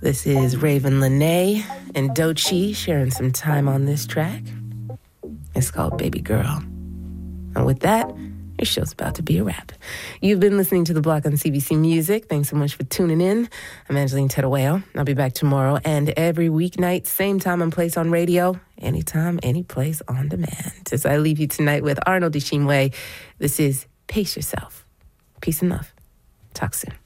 This is Raven Lene and Doechii sharing some time on this track. It's called Baby Girl. And with that, your show's about to be a wrap. You've been listening to The Block on CBC Music. Thanks so much for tuning in. I'm Angeline Tettaweo. I'll be back tomorrow and every weeknight, same time and place on radio, anytime, any place on demand. As I leave you tonight with Arnold Ishimwe, this is Pace Yourself. Peace and love. Talk soon.